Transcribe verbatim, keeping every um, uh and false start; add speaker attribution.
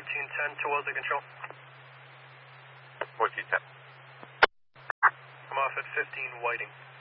Speaker 1: fourteen ten towards the control.
Speaker 2: fourteen ten.
Speaker 1: I'm off at fifteen Whiting.